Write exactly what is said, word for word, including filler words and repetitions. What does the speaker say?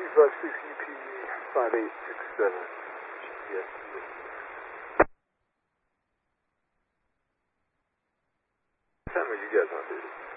five six U P five eight six seven. G P S. What time are you guys on duty?